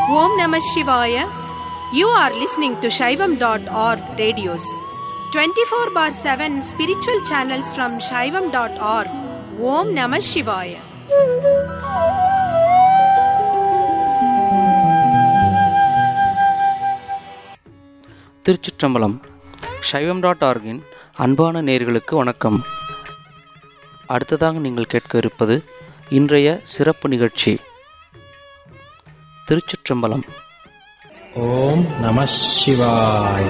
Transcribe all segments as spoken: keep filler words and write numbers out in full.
Om Namah Shivaya. You are listening to Shaivam dot org radios. twenty-four bar seven spiritual channels from Shaivam dot org. Om Namah Shivaya. திருச்சிற்றம்பலம். சைவம் dot ஆர்கின் அன்பான நேயர்களுக்கு வணக்கம். அடுத்ததாக நீங்கள் கேட்க இருப்பது இன்றைய சிறப்பு நிகழ்ச்சி. திருச்சிற்றம்பலம். ஓம் நம சிவாய.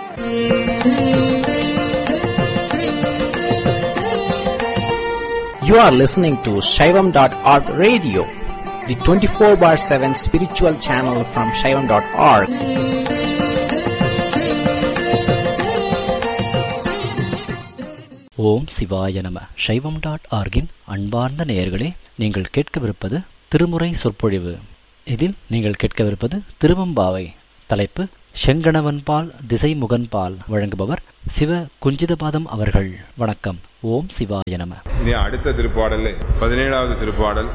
You are listening to Shaivam dot org radio, the twenty-four bar seven spiritual channel from Shaivam dot org. ஓம் சிவாய நம. சைவம் டாட் ஆர்கின் அன்பார்ந்த நேயர்களே, நீங்கள் கேட்கவிருப்பது திருமுறை சொற்பொழிவு. இதில் நீங்கள் கேட்கவிருப்பது திருவம்பாவை. தலைப்பு செங்கணவன்பால் திசைமுகன்பால். வழங்குபவர் சிவ குஞ்சிதபாதம் அவர்கள். வணக்கம். ஓம் சிவாய நம. இனி அடுத்த திருப்பாடல் பதினேழாவது திருப்பாடல்.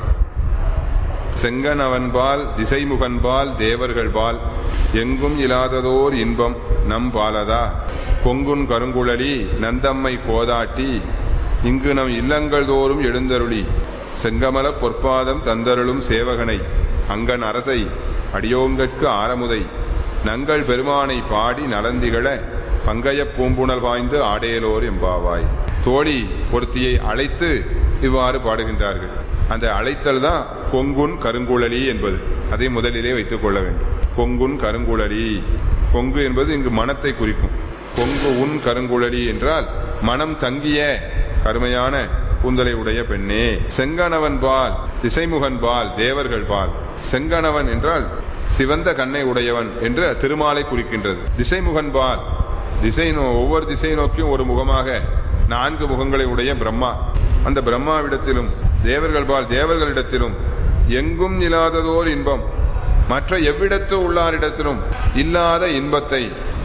செங்கணவன்பால் திசைமுகன்பால் தேவர்கள்பால் எங்கும் இல்லாததோர் இன்பம் நம் பாலதா பொங்குன் கருங்குழலி நந்தம்மை கோதாட்டி இங்கு நம் இல்லங்கள் தோறும் எழுந்தருளி செங்கமல பொற்பாதம் தந்தருளும் சேவகனை அங்கன் அரசை அடியோங்கற்கு ஆரமுதை நங்கள் பெருமானை பாடி நலந்திகள பங்கைய பூம்புணல் வாய்ந்து ஆடேலோர் எம்பாவாய். தோழி பொருத்தியை அழைத்து இவ்வாறு பாடுகின்றார்கள். அந்த அழைத்தல் தான் பொங்குன் கருங்குழலி என்பது. அதை முதலிலே வைத்துக் கொள்ள வேண்டும். பொங்குன் கருங்குழலி. பொங்கு என்பது இங்கு மனத்தை குறிக்கும். பொங்கு உன் கருங்குழலி என்றால் மனம் தங்கிய கருமையான கூந்தலை உடைய பெண்ணே. செங்கணவன் பால் திசைமுகன் பால் தேவர்கள் பால். செங்கணவன் என்றால் சிவந்த கண்ணை உடையவன் என்று திருமாலை குறிக்கின்றது. திசைமுகன் பால் திசை நோ ஒவ்வொரு திசை நோக்கியும் ஒரு முகமாக நான்கு முகங்களை உடைய பிரம்மா. அந்த பிரம்மாவிடத்திலும் தேவர்கள் பால் தேவர்களிடத்திலும் எங்கும் இல்லாததோர் இன்பம் மற்ற எவ்விடத்து உள்ளாரிடத்திலும் இல்லாத இன்பத்தை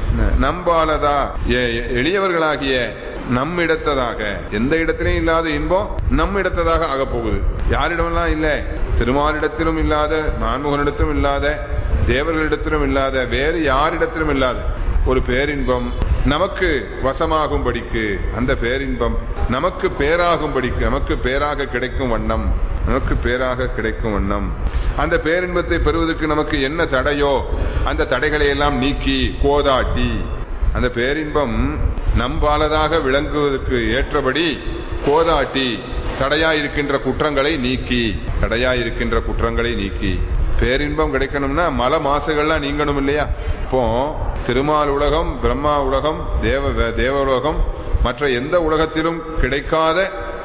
நம்பாலதா எளியவர்களாகிய நம்மிடத்ததாக எந்த இடத்திலும் இல்லாத இன்பம் நம்மிடத்ததாக ஆக போகுது. யாரிடமெல்லாம் இல்ல, திருமாலிடத்திலும் இல்லாத, நான்முகனிடத்திலும் இல்லாத, தேவர்களிடத்திலும் இல்லாத, வேறு யாரிடத்திலும் இல்லாத ஒரு பேரின்பம் நமக்கு வசமாகும்படிக்கு, அந்த பேரின்பம் நமக்கு பேராகும்படிக்கு, நமக்கு பேராக கிடைக்கும் வண்ணம், நமக்கு பேராக கிடைக்கும் வண்ணம் அந்த பேரின்பத்தை பெறுவதற்கு நமக்கு என்ன தடையோ அந்த தடைகளை எல்லாம் நீக்கி கோதாட்டி அந்த பேரின்பம் நம்பாலதாக விளங்குவதற்கு ஏற்றபடி கோதாட்டி தடையாயிருக்கின்ற குற்றங்களை நீக்கி தடையாயிருக்கின்ற குற்றங்களை நீக்கி பேரின்பம் கிடைக்கணும்னா மல மாசுகள்லாம் நீங்கணும் இல்லையா? இப்போ திருமால் உலகம், பிரம்மா உலகம், தேவ தேவ உலகம் மற்ற எந்த உலகத்திலும் கிடைக்காத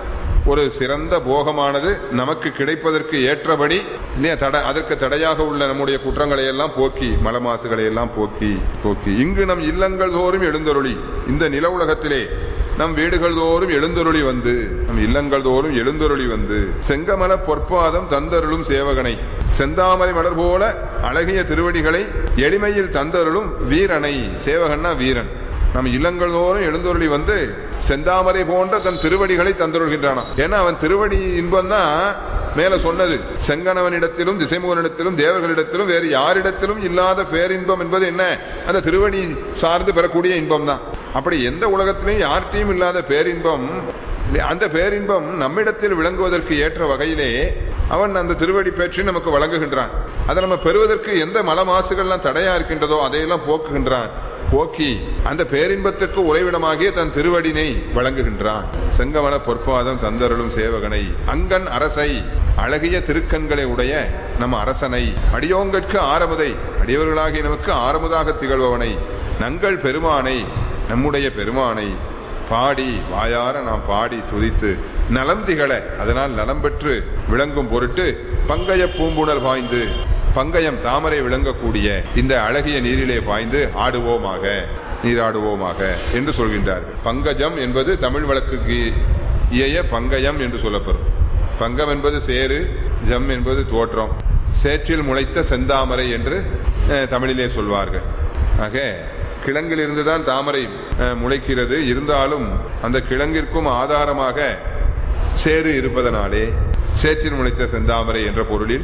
ஒரு சிறந்த போகமானது நமக்கு கிடைப்பதற்கு ஏற்றபடி தடை அதற்கு தடையாக உள்ள நம்முடைய குற்றங்களை எல்லாம் போக்கி மலமாசுகளை எல்லாம் போக்கி போக்கி இங்கு நம் இல்லங்கள் தோறும் எழுந்தருளி, இந்த நில உலகத்திலே நம் வீடுகள் தோறும் எழுந்தருளி வந்து, நம் இல்லங்கள் தோறும் எழுந்தருளி வந்து செங்கமல பொற்பாதம் தந்தருளும் சேவகனை, செந்தாமரை மலர் போல அழகிய திருவடிகளை எளிமையில் தந்தருளும் வீரனை. சேவகன்னா வீரன். நம் இல்லங்கள் தோறும் எழுந்தருளி வந்து செந்தாமரை போன்ற தன் திருவடிகளை தந்தருள்கின்றான். ஏன்னா அவன் திருவடி இன்பம் தான் மேல சொன்னது. செங்கணவனிடத்திலும் திசைமுகனிடத்திலும் தேவர்களிடத்திலும் வேறு யாரிடத்திலும் இல்லாத பேரின்பம் என்பது என்ன? அந்த திருவடி சார்ந்து பெறக்கூடிய இன்பம் தான். அப்படி எந்த உலகத்திலையும் யார்கிட்டையும் இல்லாத பேரின்பம், அந்த பேரின்பம் நம்மிடத்தில் விளங்குவதற்கு ஏற்ற வகையிலே அவன் அந்த திருவடி பேற்றி நமக்கு வழங்குகின்றான். அதை நம்ம பெறுவதற்கு எந்த மல மாசுகள்லாம் தடையா இருக்கின்றதோ அதையெல்லாம் போக்குகின்றான். போக்கி அந்த பேரின்பத்துக்கு உறைவிடமாகிய தன் திருவடினை வழங்குகின்றான். செங்கமல பொற்பாதம் தந்தருளும் சேவகனை, அங்கன் அரசை அழகிய திருக்கண்களை உடைய நம் அரசனை, அடியோங்கற்கு ஆரமுதை அடியவர்களாகிய நமக்கு ஆரமுதாக திகழ்பவனை, நங்கள் பெருமானை நம்முடைய பெருமானை பாடி வாயார நாம் பாடி துதித்து நலம் திகழ, அதனால் நலம் பெற்று விளங்கும் பொருட்டு பங்கைய பூம்புணல் பாய்ந்து, பங்கயம் தாமரை விளங்கக்கூடிய இந்த அழகிய நீரிலே பாய்ந்து ஆடுவோமாக, நீராடுவோமாக என்று சொல்கின்றார்கள். பங்கஜம் என்பது தமிழ் வழக்குக்கு இயைய பங்கயம் என்று சொல்லப்படும். பங்கம் என்பது சேரு, ஜம் என்பது தோற்றம். சேற்றில் முளைத்த செந்தாமரை என்று தமிழிலே சொல்வார்கள். ஆக கிழங்கில் இருந்துதான் தாமரை முளைக்கிறது. இருந்தாலும் அந்த கிழங்கிற்கும் ஆதாரமாக சேறு இருப்பதனாலே சேற்றில் முளைத்த செந்தாமரை என்ற பொருளில்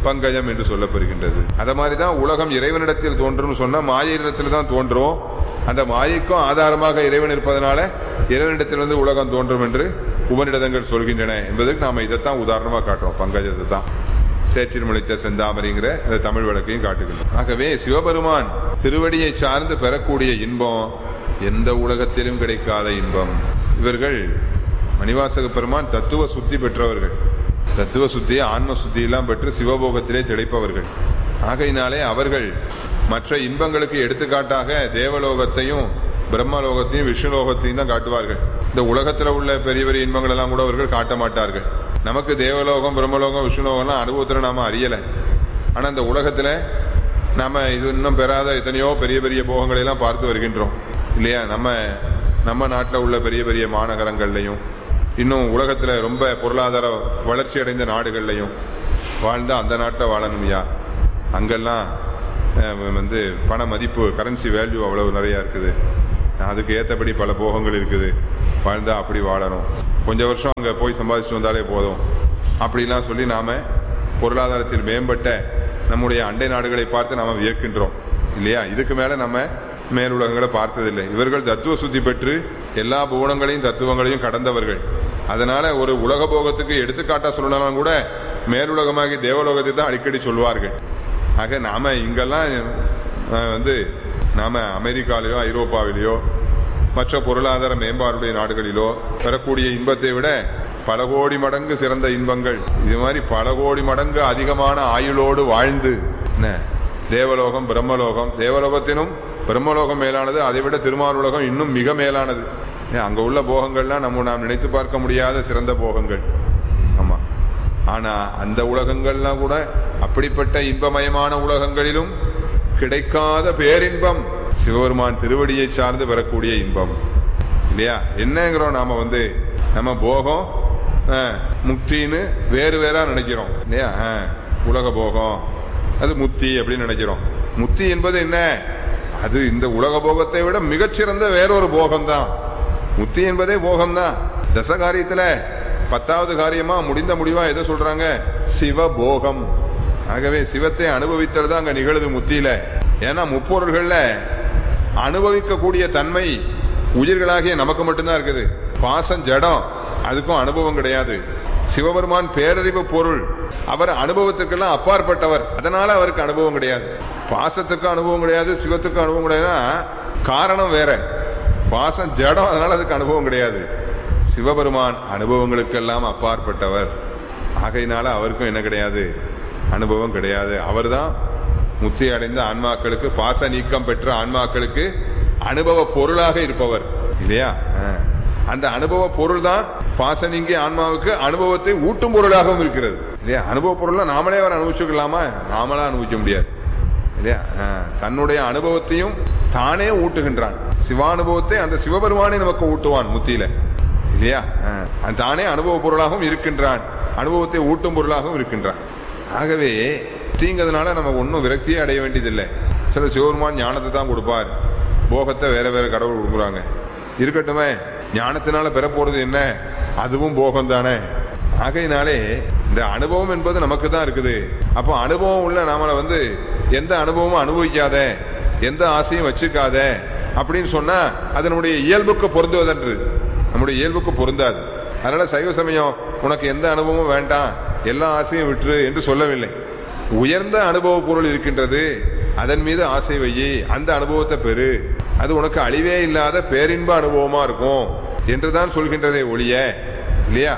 பங்கஜம் என்று சொல்லப்படுகின்றது. அத மாதிரிதான் உலகம் இறைவனிடத்தில் தோன்றும் சொன்னா மாயிடத்தில் தான் தோன்றும். அந்த மாயைக்கும் ஆதாரமாக இறைவன் இருப்பதனால இறைவனிடத்திலிருந்து உலகம் தோன்றும் என்று உபநிடதங்கள் சொல்கின்றன என்பதற்கு நாம இதைத்தான் உதாரணமா காட்டுறோம். பங்கஜத்தை தான் சேற்றில் முளைத்த செந்தாமரைங்கிற அந்த தமிழ் வழக்கையும் காட்டுகின்றோம். ஆகவே சிவபெருமான் திருவடியை சார்ந்து பெறக்கூடிய இன்பம் எந்த உலகத்திலும் கிடைக்காத இன்பம். இவர்கள் மணிவாசக பெருமான் தத்துவ சுத்தி பெற்றவர்கள். தத்துவ சுத்தி ஆன்ம சுத்தி எல்லாம் பெற்று சிவபோகத்திலே திளைப்பவர்கள். ஆகையினாலே அவர்கள் மற்ற இன்பங்களுக்கு எடுத்துக்காட்டாக தேவலோகத்தையும் பிரம்மலோகத்தையும் விஷ்ணுலோகத்தையும் தான் காட்டுவார்கள். இந்த உலகத்தில் உள்ள பெரிய பெரிய இன்பங்கள் எல்லாம் கூட அவர்கள் காட்ட மாட்டார்கள். நமக்கு தேவலோகம் பிரம்மலோகம் விஷ்ணுலோகம்லாம் அனுபவத்தில் நாம அறியலை. ஆனா இந்த உலகத்துல நாம இது இன்னும் பெறாத எத்தனையோ பெரிய பெரிய போகங்களை எல்லாம் பார்த்து வருகின்றோம் இல்லையா? நம்ம நம்ம நாட்டில் உள்ள பெரிய பெரிய மாநகரங்கள்லையும் இன்னும் உலகத்துல ரொம்ப பொருளாதார வளர்ச்சி அடைந்த நாடுகள்லையும் வாழ்ந்தா அந்த நாட்டை வாழணும்யா. அங்கெல்லாம் வந்து பண மதிப்பு கரன்சி வேல்யூ அவ்வளவு நிறைய இருக்குது. அதுக்கு ஏற்றபடி பல போகங்கள் இருக்குது. வாழ்ந்தா அப்படி வாழணும், கொஞ்ச வருஷம் அங்க போய் சம்பாதிச்சுட்டு வந்தாலே போதும் அப்படிலாம் சொல்லி நாம பொருளாதாரத்தில் மேம்பட்ட நம்முடைய அண்டை நாடுகளை பார்த்து நாம வியக்கின்றோம் இல்லையா? இதுக்கு மேல நம்ம மேலுலகங்களை பார்த்ததில்லை. இவர்கள் தத்துவ சுத்தி பெற்று எல்லா புவனங்களையும் தத்துவங்களையும் கடந்தவர்கள். அதனால ஒரு உலக போகத்துக்கு எடுத்துக்காட்டா சொல்லலாம் கூட மேலுலகமாகி தேவலோகத்தை தான் அடிக்கடி சொல்வார்கள். ஆக நாம இங்கெல்லாம் வந்து நாம அமெரிக்காவிலேயோ ஐரோப்பாவிலேயோ மற்ற பொருளாதார மேம்பாடுடைய நாடுகளிலோ பெறக்கூடிய இன்பத்தை விட பல கோடி மடங்கு சிறந்த இன்பங்கள், இது மாதிரி பல கோடி மடங்கு அதிகமான ஆயுளோடு வாழ்ந்து தேவலோகம் பிரம்மலோகம், தேவலோகத்தினும் பிரம்மலோகம் மேலானது, அதை விட திருமாலுலகம் இன்னும் மிக மேலானது. அங்க உள்ள போகங்கள்லாம் நம்ம நாம் நினைத்து பார்க்க முடியாத சிறந்த போகங்கள். ஆமா, ஆனா அந்த உலகங்கள்லாம் கூட அப்படிப்பட்ட இன்பமயமான உலகங்களிலும் கிடைக்காத பேரின்பம் சிவபெருமான் திருவடியை சார்ந்து பெறக்கூடிய இன்பம் இல்லையா? என்னங்கிறோம் நாம வந்து நம்ம போகம் முக்தின்னு வேறு வேறா நினைக்கிறோம் இல்லையா? உலக போகம் அது முக்தி அப்படின்னு நினைக்கிறோம். முக்தி என்பது என்ன? அது இந்த உலக போகத்தை விட மிகச்சிறந்த வேறொரு போகம்தான். முக்தி என்பதே போகம்தான். தசகாரியத்துல பத்தாவது காரியமா முடிந்த முடிவா எதை சொல்றாங்க? சிவபோகம். ஆகவே சிவத்தை அனுபவித்தல் தான் அங்க நிகழுது முத்தியில. ஏன்னா முப்பொருள்கள்ல அனுபவிக்கக்கூடிய தன்மை உயிர்களாகிய நமக்கு மட்டும்தான் இருக்குது. பாசம் ஜடம், அதுக்கும் அனுபவம் கிடையாது. சிவபெருமான் பேரறிவு பொருள், அவர் அனுபவத்துக்கெல்லாம் அப்பாற்பட்டவர், அதனால அவருக்கு அனுபவம் கிடையாது. பாசத்துக்கு அனுபவம் கிடையாது, சிவத்துக்கு அனுபவம் கிடையாதுன்னா காரணம் வேற. பாசம் ஜடம், அதனால அதுக்கு அனுபவம் கிடையாது. சிவபெருமான் அனுபவங்களுக்கெல்லாம் அப்பாற்பட்டவர், ஆகையினால அவருக்கும் என்ன கிடையாது? அனுபவம் கிடையாது. அவர் தான் முத்தி அடைந்த ஆன்மாக்களுக்கு, பாச நீக்கம் பெற்ற ஆன்மாக்களுக்கு அனுபவ பொருளாக இருப்பவர் இல்லையா? அந்த அனுபவ பொருள் தான் பாச நீங்கிய ஆன்மாவுக்கு அனுபவத்தை ஊட்டும் பொருளாகவும் இருக்கிறது இல்லையா? அனுபவ பொருள் நாமளே அவர் அனுபவிச்சுக்கலாமா? நாமளா அனுபவிக்க முடியாது இல்லையா? தன்னுடைய அனுபவத்தையும் தானே ஊட்டுகின்றான். சிவானுபவத்தை அந்த சிவபெருமானே நமக்கு ஊட்டுவான் முத்தியில இல்லையா? தானே அனுபவ பொருளாகவும் இருக்கின்றான், அனுபவத்தை ஊட்டும் பொருளாகவும் இருக்கின்றான். ஆகவே தீங்கிறதுனால நம்ம ஒன்னும் விரக்தியே அடைய வேண்டியதில்லை. சில சிவபெருமான் ஞானத்தை தான் கொடுப்பார், போகத்தை வேற வேற கடவுள் கொடுக்குறாங்க. இருக்கட்டுமே, ஞானத்தினால பெற போறது என்ன? அதுவும் போகம் தானே. ஆகையினாலே இந்த அனுபவம் என்பது நமக்கு தான் இருக்குது. அப்போ அனுபவம் உள்ள நாமளை வந்து எந்த அனுபவமும் அனுபவிக்காத, எந்த ஆசையும் வச்சுக்காத அப்படின்னு சொன்னா அதனுடைய இயல்புக்கு பொருந்துவதன்று, நம்முடைய இயல்புக்கு பொருந்தாது. அதனால சைவ சமயம் உனக்கு எந்த அனுபவமும் வேண்டாம், எல்லா ஆசையும் விட்டுரு என்று சொல்லவில்லை. உயர்ந்த அனுபவ பொருள் இருக்கின்றது, அதன் மீது ஆசை வையி, அந்த அனுபவத்தை பெறு, அது உனக்கு அழிவே இல்லாத பேரின்ப அனுபவமா இருக்கும் என்றுதான் சொல்கின்றதே ஒழிய இல்லையா?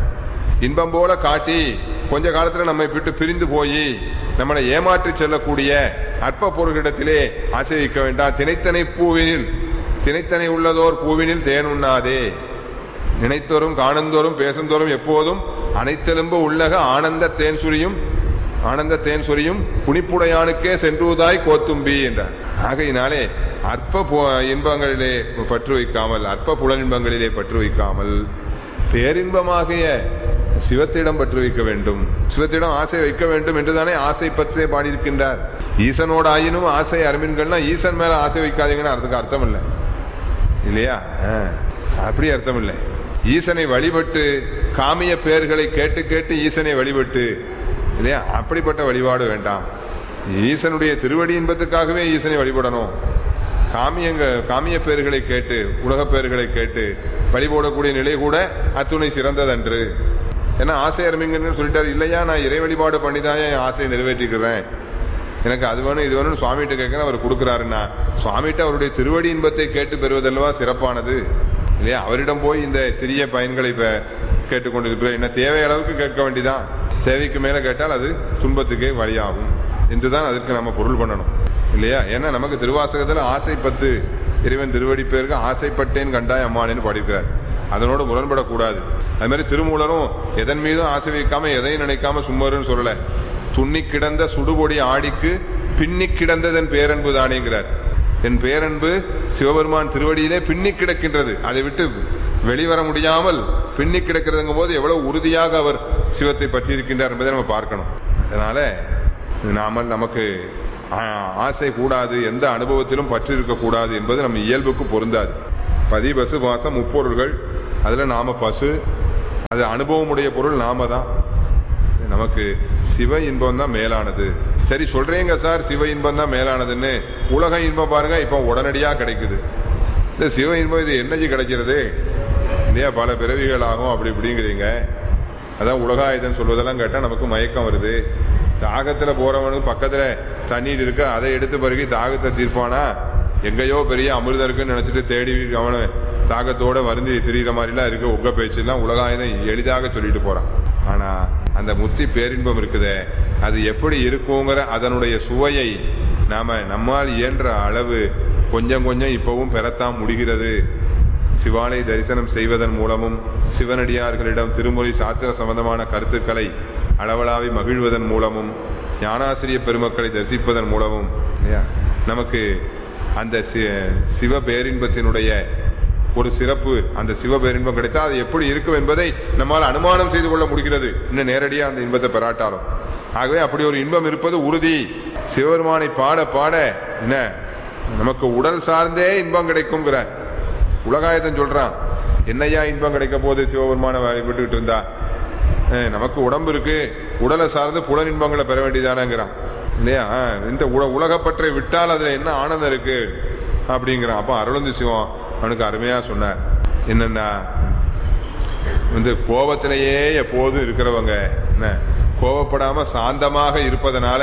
இன்பம் போல காட்டி கொஞ்ச காலத்துல நம்மை விட்டு பிரிந்து போய் நம்மளை ஏமாற்றி செல்லக்கூடிய அற்ப பொருளிடத்திலே ஆசை வைக்க வேண்டாம். திணைத்தனை பூவினில், திணைத்தனை உள்ளதோர் பூவினில் தேன் உண்ணாதே, நினைத்தோறும் காணந்தோறும் பேசுந்தோறும் எப்போதும் அனைத்தெலும்பு உள்ளக ஆனந்த தேன் சுரியும், ஆனந்த தேன் சொரியும் புனிப்புடையானுக்கே சென்றுவதாய் கோத்தும்பி என்றார். ஆகையினாலே அற்ப இன்பங்களிலே பற்று வைக்காமல், அற்ப புலனின்பங்களிலே பற்று வைக்காமல் பேரின்பமாகிய சிவத்திடம் பற்று வைக்க வேண்டும், சிவத்திடம் ஆசை வைக்க வேண்டும் என்றுதானே ஆசை பற்றே பாடியிருக்கின்றார். ஈசனோட ஆயினும் ஆசை அருமின்கள்னா ஈசன் மேல ஆசை வைக்காதீங்கன்னு அதுக்கு அர்த்தம் இல்லை இல்லையா? அப்படி அர்த்தம் இல்லை. ஈசனை வழிபட்டு காமிய பெயர்களை கேட்டு கேட்டு ஈசனை வழிபட்டு இல்லையா? அப்படிப்பட்ட வழிபாடு வேண்டாம். ஈசனுடைய திருவடி இன்பத்துக்காகவே ஈசனை வழிபடணும். காமியங்க காமிய பேர்களை கேட்டு உலக பேர்களை கேட்டு வழிபடக்கூடிய நிலை கூட அத்துணை சிறந்ததன்று. ஏன்னா ஆசை அருமைங்கன்னு சொல்லிட்டாரு. இல்லையா, நான் இறை வழிபாடு பண்ணிதான் என் ஆசையை நிறைவேற்றிக்கிறேன், எனக்கு அது வேணும் இது வேணும்னு சுவாமிகிட்ட கேட்கிறேன், அவர் கொடுக்குறாருன்னா சுவாமிகிட்ட அவருடைய திருவடி இன்பத்தை கேட்டு பெறுவதல்லவா சிறப்பானது இல்லையா? அவரிடம் போய் இந்த சிறிய பயன்களை இப்ப கேட்டுக்கொண்டிருக்கிறோம். என்ன தேவை அளவுக்கு கேட்க வேண்டிதான், தேவைக்கு மேல கேட்டால் அது துன்பத்துக்கே வழியாகும் என்றுதான் அதற்கு நம்ம பொருள் பண்ணணும் இல்லையா? ஏன்னா நமக்கு திருவாசகத்துல ஆசை பத்து இறைவன் திருவடி பேருக்கு ஆசைப்பட்டேன் கண்டாய் அம்மானேன்னு பாடிக்கிறார். அதனோடு முரண்படக்கூடாது. அது மாதிரி திருமூலரும் எதன் மீதும் ஆசை வைக்காம எதையும் நினைக்காம சும்மருன்னு சொல்லல. துண்ணி கிடந்த சுடுபொடி ஆடிக்கு பின்னி கிடந்ததன் பேரன்பு தானேங்கிறார். என் பேரன்பு சிவபெருமான் திருவடியிலே பின்னி கிடக்கின்றது, அதை விட்டு வெளிவர முடியாமல் பின்னி கிடக்கிறதுங்கும் போது எவ்வளவு உறுதியாக அவர் சிவத்தை பற்றி இருக்கின்றார் என்பதை நம்ம பார்க்கணும். அதனால நாம நமக்கு ஆசை கூடாது, எந்த அனுபவத்திலும் பற்றி இருக்கக்கூடாது என்பது நம்ம இயல்புக்கு பொருந்தாது. பதி பசு பாசம் முப்பொருள்கள், அதுல நாம பசு, அது அனுபவமுடைய பொருள் நாம தான். நமக்கு சிவ இன்பம் தான் மேலானது. சரி சொல்றேங்க சார் சிவ இன்பம் தான் மேலானதுன்னு. உலக இன்பம் பாருங்க இப்ப உடனடியா கிடைக்குது. இந்த சிவ இன்பம் இது என்னஜி கிடைக்கிறது இல்லையா? பல பிறவிகள் ஆகும் அப்படி இப்படிங்கிறீங்க. அதான் உலகாயுதம் சொல்வதெல்லாம் கேட்டா நமக்கு மயக்கம் வருது. தாகத்துல போறவனுக்கு பக்கத்துல தண்ணீர் இருக்கு, அதை எடுத்து பிறகு தாகத்தை தீர்ப்பானா? எங்கேயோ பெரிய அமிர்தம் இருக்குன்னு நினைச்சிட்டு தேடி அவனு தாகத்தோட வருந்தி திரிகிற மாதிரிலாம் இருக்கு. உங்க பேச்செல்லாம் உலகாயுதம் எளிதாக சொல்லிட்டு போறான். ஆனா அந்த முத்தி பேரின்பம் இருக்குதே, அது எப்படி இருக்குங்கிற அதனுடைய சுவையை நாம நம்மால் இயன்ற அளவு கொஞ்சம் கொஞ்சம் இப்பவும் பெறத்தான் முடிகிறது. சிவாலய தரிசனம் செய்வதன் மூலமும் சிவனடியார்களிடம் திருமுறை சாத்திர சம்பந்தமான கருத்துக்களை அளவலாவி மகிழ்வதன் மூலமும் ஞானாசிரிய பெருமக்களை தரிசிப்பதன் மூலமும் நமக்கு அந்த சிவ பேரின்பத்தினுடைய ஒரு சிறப்பு, அந்த சிவ பேரின்பம் கிடைத்தா அது எப்படி இருக்கும் என்பதை நம்மால் அனுமானம் செய்து கொள்ள முடிகிறது, இன்னும் நேரடியா அந்த இன்பத்தை பெறாட்டாலும். ஆகவே அப்படி ஒரு இன்பம் இருப்பது உறுதி. சிவபெருமானை பாட பாட என்ன நமக்கு உடல் சார்ந்தே இன்பம் கிடைக்கும்ங்கிற உலகாயத்தன் சொல்றான். என்னையா இன்பம் கிடைக்க போது சிவபெருமான வழிபட்டுக்கிட்டு இருந்தா? நமக்கு உடம்பு இருக்கு, உடலை சார்ந்து புலன் இன்பங்களை பெற வேண்டியதானங்கிறான் இல்லையா? இந்த உலகப்பற்றை விட்டால் அதுல என்ன ஆனந்தம் இருக்கு அப்படிங்கிறான். அப்ப அருளந்தி சிவம் அவனுக்கு அருமையா சொன்னார். என்னன்னா இந்த கோபத்திலேயே எப்போதும் இருக்கிறவங்க என்ன கோபப்படாம சாந்தமாக இருப்பதனால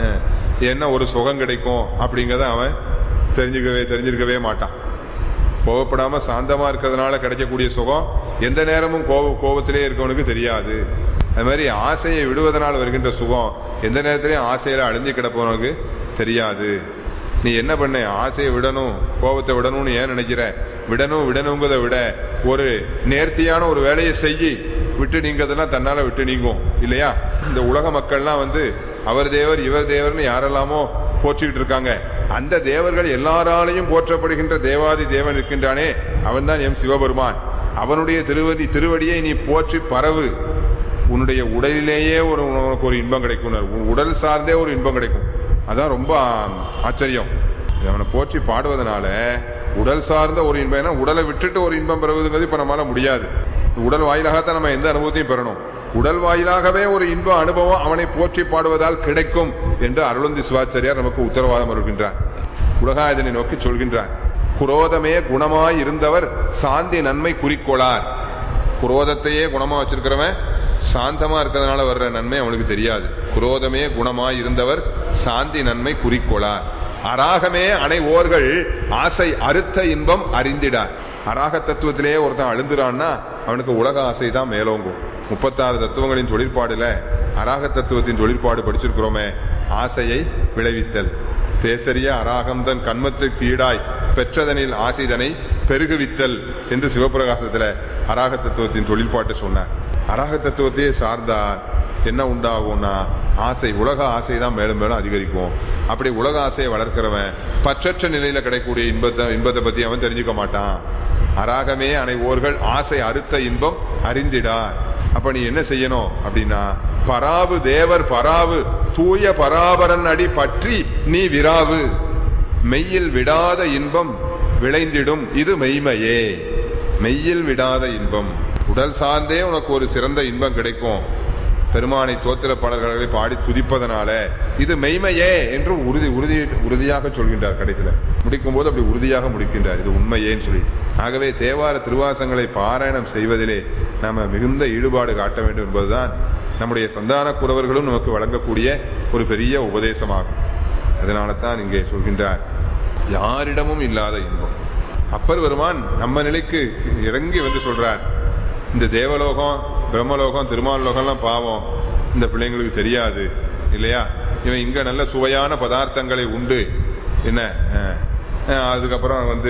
என்ன ஒரு சுகம் கிடைக்கும் அப்படிங்கறத அவன் தெரிஞ்சுக்கவே தெரிஞ்சிருக்கவே மாட்டான். கோபப்படாம சாந்தமா இருக்கிறதுனால கிடைக்கக்கூடிய சுகம் எந்த நேரமும் கோப கோபத்திலே இருக்கவனுக்கு தெரியாது. அது மாதிரி ஆசையை விடுவதனால் வருகின்ற சுகம் எந்த நேரத்திலையும் ஆசையில அழிஞ்சு கிடப்பவனுக்கு தெரியாது. நீ என்ன பண்ண, ஆசையை விடணும் கோபத்தை விடணும்னு ஏன் நினைக்கிற? விடணும் விடணுங்கிறத விட ஒரு நேர்த்தியான ஒரு வேலையை செய்யி விட்டு நீங்கிறதெல்லாம் தன்னால விட்டு நீங்கும் இல்லையா? இந்த உலக மக்கள்லாம் வந்து அவர் தேவர் இவர் தேவர்னு யாரெல்லாமோ போற்றிக்கிட்டு இருக்காங்க. அந்த தேவர்கள் எல்லாராலையும் போற்றப்படுகின்ற தேவாதி தேவன் இருக்கின்றானே, அவன் தான் எம் சிவபெருமான். அவனுடைய திருவடி திருவடியை நீ போற்றி பரவு. உன்னுடைய உடலிலேயே ஒரு உனக்கு ஒரு இன்பம் கிடைக்கும், உடல் சார்ந்தே ஒரு இன்பம் கிடைக்கும். அதான் ரொம்ப ஆச்சரியம். அவனை போற்றி பாடுவதனால உடல் சார்ந்த ஒரு இன்பம், உடலை விட்டுட்டு ஒரு இன்பம் பெறுவதுங்கிறது இப்ப நம்மளால முடியாது. உடல் வாயிலாகத்தான் நம்ம எந்த அனுபவத்தையும் பெறணும். உடல் வாயிலாகவே ஒரு இன்ப அனுபவம் அவனை போற்றி பாடுவதால் கிடைக்கும் என்று அருளந்தி சிவாச்சாரியார் நமக்கு உத்தரவாதம் வருகின்றார். உலகாயதனை நோக்கி சொல்கின்றார். குரோதமே குணமாய் இருந்தவர் சாந்தி நன்மை குறிக்கோளார். குரோதத்தையே குணமா வச்சிருக்கிறவன் சாந்தமா இருக்கிறதுனால வர்ற நன்மை அவனுக்கு தெரியாது. குரோதமே குணமாய் இருந்தவர் சாந்தி நன்மை குறிக்கோளார். அராகமே அனைவோர்கள் ஆசை அறுத்த இன்பம் அறிந்திடார். அராக தத்துவத்திலேயே ஒருத்தன் அழுந்துறான்னா அவனுக்கு உலக ஆசை தான் மேலோங்கும். முப்பத்தாறு தத்துவங்களின் தொழிற்பாடுல அராக தத்துவத்தின் தொழிற்பாடு படிச்சிருக்கிறோமே, ஆசையை விளைவித்தல். பேசரிய அராகம் தன் கண்மத்துக்கு ஈடாய் பெற்றதனில் ஆசைதனை பெருகுவித்தல் என்று சிவபிரகாசத்துல அராக தத்துவத்தின் தொழிற்பாட்டு சொன்னார். அராக தத்துவத்தையே சார்ந்தா என்ன உண்டாகும்னா ஆசை, உலக ஆசை தான் மேலும் மேலும் அதிகரிக்கும். அப்படி உலக ஆசையை வளர்க்கிறவன் பற்றற்ற நிலையில கிடைக்கக்கூடிய இன்பத்தை இன்பத்தை பத்தி அவன் தெரிஞ்சுக்க மாட்டான். அராகமே அனைவோர்கள் ஆசை அறுத்த இன்பம் அறிந்திடார். அப்ப நீ என்ன செய்யணும் அப்படின்னா, பராவு தேவர் பராவு தூய பராபரன் அடி பற்றி நீ விராவு. மெய்யில் விடாத இன்பம் விளைந்திடும் இது மெய்மையே. மெய்யில் விடாத இன்பம், உடல் சார்ந்தே உனக்கு ஒரு சிறந்த இன்பம் கிடைக்கும். பெருமானை தோத்திர பாடல்களை பாடி துதிப்பதனால இது மெய்மையே என்று உறுதி உறுதி உறுதியாக சொல்கின்றார். கடைசியில முடிக்கும் போது அப்படி உறுதியாக முடிக்கின்றார், இது உண்மையேன்னு சொல்லி. ஆகவே தேவார திருவாசங்களை பாராயணம் செய்வதிலே நாம மிகுந்த ஈடுபாடு காட்ட வேண்டும் என்பதுதான் நம்முடைய சந்தான குரவர்களும் நமக்கு வழங்கக்கூடிய ஒரு பெரிய உபதேசமாகும். அதனால தான் இங்கே சொல்கின்றார், யாரிடமும் இல்லாத இன்பம். அப்பர் பெருமான் நம்ம நிலைக்கு இறங்கி வந்து சொல்றார், இந்த தேவலோகம் பிரம்மலோகம் திருமாலோகம்லாம் பாவம் இந்த பிள்ளைங்களுக்கு தெரியாது இல்லையா, இவன் இங்க நல்ல சுவையான பதார்த்தங்களை உண்டு என்ன, அதுக்கப்புறம் வந்து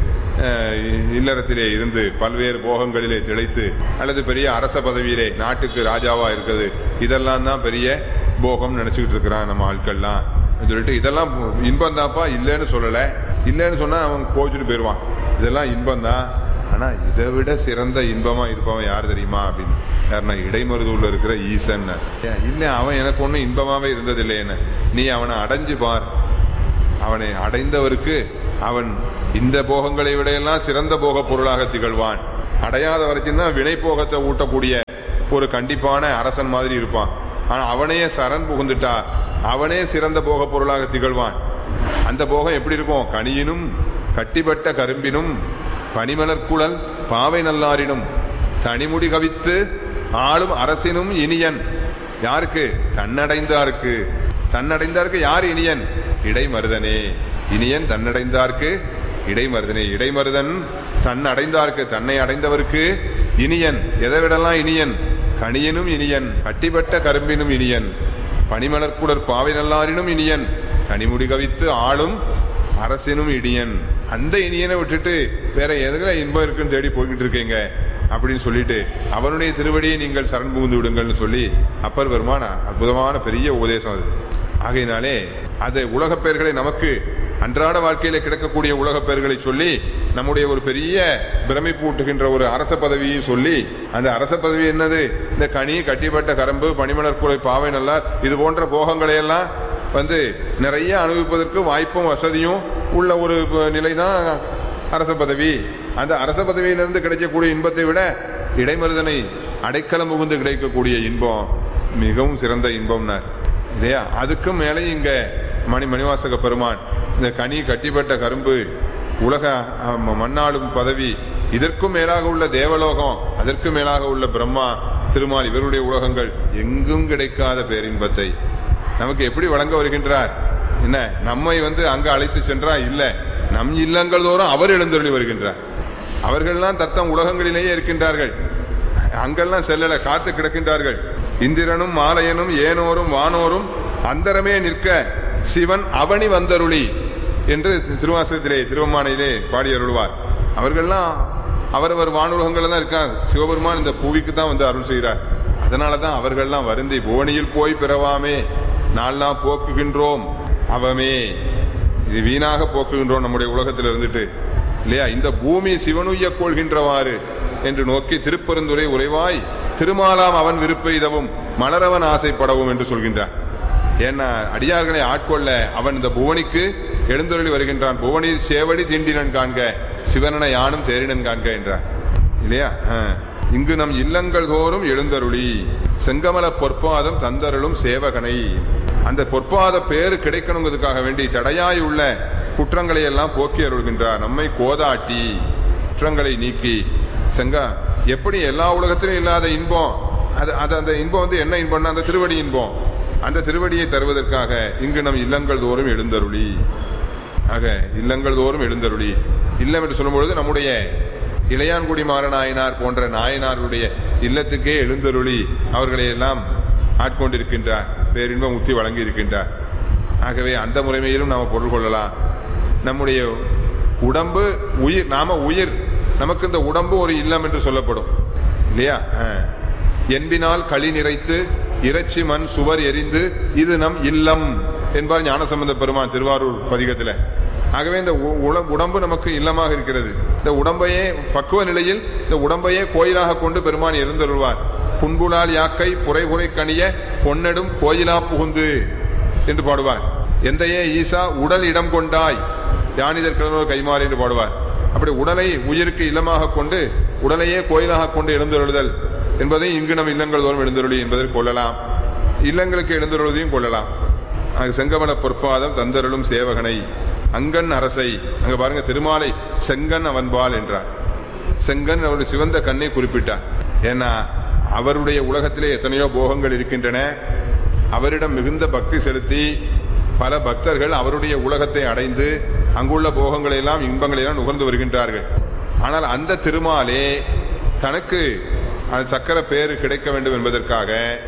இல்லறத்திலே இருந்து பல்வேறு போகங்களிலே திளைத்து அல்லது பெரிய அரச பதவியிலே நாட்டுக்கு ராஜாவா இருக்குது, இதெல்லாம் தான் பெரிய போகம் நினைச்சுக்கிட்டு இருக்கிறான் நம்ம ஆட்கள்லாம் சொல்லிட்டு. இதெல்லாம் இன்பம் தான்ப்பா, இல்லைன்னு சொல்லல, இல்லைன்னு சொன்னா அவன் கோச்சுட்டு போயிடுவான், இதெல்லாம் இன்பம் தான். ஆனா இதை விட சிறந்த இன்பமா இருப்பவன் யார் தெரியுமா அப்படின்னு, யாருன்னா இடைமருதூர்ல இருக்கிற ஈசன். இல்ல அவன் எனக்கு ஒன்னும் இன்பமாவே இருந்தது இல்லைன்னு, நீ அவனை அடைஞ்சு பார், அவனை அடைந்தவருக்கு அவன் இந்த போகங்களை விட எல்லாம் சிறந்த போக பொருளாக திகழ்வான். அடையாத வரைக்கும் தான் வினை போகத்தை ஊட்டக்கூடிய ஒரு கண்டிப்பான அரசன் மாதிரி இருப்பான். ஆனா அவனையே சரண் புகுந்துட்டா அவனே சிறந்த போக பொருளாக திகழ்வான். அந்த போகம் எப்படி இருக்கும், கனியினும் கட்டிப்பட்ட கரும்பினும் பனிமலர் குழல் பாவை நல்லாரினும் தனிமுடி கவித்து ஆளும் அரசினும் இனியன். யாருக்கு, தன்னடைந்தாருக்கு. தன்னடைந்தாருக்கு யார் இனியன், இடைமருதனே. இனியன் தன்னடைந்தார்க்கு இடைமருதனே. இடைமருதன் தன் அடைந்தார்க்கு, தன்னை அடைந்தவருக்கு இனியன். எதை விடலாம் இனியன், கனியனும் இனியன், கட்டிப்பட்ட கரும்பினும் இனியன், பனிமலர்குடர் பாவை நல்லாரினும் இனியன், தனிமுடி கவித்து ஆளும் அரசினும் இனியன். அந்த இனியனை விட்டுட்டு வேற எதுல இன்பம் இருக்குன்னு தேடி போய்கிட்டு இருக்கீங்க அப்படின்னு சொல்லிட்டு அவனுடைய திருவடியை நீங்கள் சரண் புகுந்து விடுங்கள்னு சொல்லி அப்பர் பெருமான் அற்புதமான பெரிய உபதேசம் அது. ஆகையினாலே அது உலக பெயர்களை நமக்கு அன்றாட வாழ்க்கையில கிடைக்கக்கூடிய உலக பெயர்களை சொல்லி நம்முடைய ஒரு பெரிய பிரமிப்பூட்டுகின்ற ஒரு அரச பதவியை சொல்லி, அந்த அரச பதவி என்னது, இந்த கனி கட்டிப்பட்ட கரம்பு பனிமலர் குலை பாவை நல்லார் இது போன்ற போகங்களை எல்லாம் வந்து நிறைய அனுபவிப்பதற்கு வாய்ப்பும் வசதியும் உள்ள ஒரு நிலைதான் அரச பதவி. அந்த அரச பதவியிலிருந்து கிடைக்கக்கூடிய இன்பத்தை விட இடைமருதனை அடைக்கலம் புகுந்து கிடைக்கக்கூடிய இன்பம் மிகவும் சிறந்த இன்பம்னார் இல்லையா. அதுக்கும் மேலே இங்க மணி மணிவாசக பெருமான் இந்த கனி கட்டிப்பட்ட கரும்பு உலக மண்ணாளும் பதவி, இதற்கும் மேலாக உள்ள தேவலோகம், அதற்கு மேலாக உள்ள பிரம்மா திருமால் இவருடைய உலகங்கள் எங்கும் கிடைக்காத பேரின்பத்தை நமக்கு எப்படி வழங்க வருகின்றார். என்ன நம்மை வந்து அங்க அழைத்து சென்றா இல்ல, நம் இல்லங்கள் தோறும் அவர் எழுந்தருளி வருகின்றார். அவர்கள்லாம் தத்தம் உலகங்களிலேயே இருக்கின்றார்கள், அங்கெல்லாம் செல்லல, காத்து கிடக்கின்றார்கள். இந்திரனும் மாலையனும் ஏனோரும் வானோரும் அந்தரமே நிற்க சிவன் அவனி வந்தருளி என்று திருவாசகத்திலே திருவம்மானையிலே பாடி அருள்வார். அவர்கள்லாம் அவரவர் வானுலகங்கள் தான் இருக்காங்க, சிவபெருமான் இந்த பூவிக்கு தான் வந்து அருள் செய்கிறார். அதனாலதான் அவர்கள்லாம் வருந்தி புவனியில் போய் பிறவாமே நாள்லாம் போக்குகின்றோம் அவமே, இது வீணாக போக்குகின்றோம் நம்முடைய உலகத்தில் இருந்துட்டு இல்லையா. இந்த பூமி சிவனுய்ய கொள்கின்றவாறு என்று நோக்கி திருப்பெருந்துரை உரைவாய் திருமாலாம் அவன் விருப்ப இதவும் மலரவன் ஆசைப்படவும் என்று சொல்கின்றார். ஏன்னா அடியார்களை ஆட்கொள்ள அவன் இந்த புவனிக்கு எழுந்தருளி வருகின்றான். புவனி சேவடி தீண்டினன் காண்க சிவனனை யானும் தேரினன் காண்க என்றார் இல்லையா. இங்கு நம் இல்லங்கள் தோறும் எழுந்தருளி செங்கமல பொற்பாதம் தந்தருளும் சேவகனை. அந்த பொற்பாத பேரு கிடைக்கணுங்கிறதுக்காக வேண்டி தடையாய் உள்ள குற்றங்களை எல்லாம் போக்கி அருள்கின்றார். நம்மை கோதாட்டி குற்றங்களை நீக்கி செங்கா எப்படி எல்லா உலகத்திலும் இல்லாத இன்பம் அது அந்த இன்பம் வந்து என்ன இன்பம்னா அந்த திருவடி இன்பம். அந்த திருவடியை தருவதற்காக இங்கு நம் இல்லங்கள் தோறும் எழுந்தருளி. ஆக இல்லங்கள் தோறும் எழுந்தருளி இல்லம் என்று சொல்லும் பொழுது நம்முடைய இளையான்குடி மாறநாயனார் போன்ற நாயனாருடைய இல்லத்துக்கே எழுந்தருளி அவர்களை எல்லாம் ஆட்கொண்டிருக்கின்றார், பேரின்பம் முத்தி வழங்கி இருக்கின்றார். ஆகவே அந்த முறைமையிலும் நாம பொருள் கொள்ளலாம். நம்முடைய உடம்பு உயிர், நாம உயிர், நமக்கு இந்த உடம்பு ஒரு இல்லம் என்று சொல்லப்படும் இல்லையா. என்பினால் களி நிறைத்து இறைச்சி மண் சுவர் எரிந்து இது நம் இல்லம் என்பார் ஞானசம்பந்த பெருமான் திருவாரூர் பதிகத்துல. ஆகவே இந்த உடம்பு நமக்கு இல்லமாக இருக்கிறது. இந்த உடம்பையே பக்குவ நிலையில் இந்த உடம்பையே கோயிலாக கொண்டு பெருமான் எழுந்தருள்வார். புன்புலால் யாக்கை புரை புரை கணிய பொன்னெடும் கோயிலா புகுந்து என்று பாடுவார். எந்தையே ஈசா உடல் இடம் கொண்டாய் யானிதர் கிழமை கைமாறு என்று பாடுவார். அப்படி உடலை உயிருக்கு இல்லமாக கொண்டு உடலையே கோயிலாக கொண்டு எழுந்தருளுதல் என்பதை இங்கு நம் இல்லங்கள் தோறும் எழுந்தருளி என்பதை கொள்ளலாம். இல்லங்களுக்கு எழுந்தருள்வதையும் கொள்ளலாம். செங்கமல பொற்பாதம் தந்தருளும் சேவகனை அங்கன் அரசை, அங்க பாருங்க திருமாலை செங்கன் அவன்பால் என்றார். செங்கன் அவருடைய சிவந்த கண்ணை குறிப்பிட்டார். ஏன்னா அவருடைய உலகத்திலே எத்தனையோ போகங்கள் இருக்கின்றன. அவரிடம் மிகுந்த பக்தி செலுத்தி பல பக்தர்கள் அவருடைய உலகத்தை அடைந்து அங்குள்ள போகங்களை எல்லாம் இன்பங்களை எல்லாம் நுகர்ந்து வருகின்றார்கள். ஆனால் அந்த திருமாலே தனக்கு சக்கர பேரு கிடைக்க வேண்டும் என்பதற்காக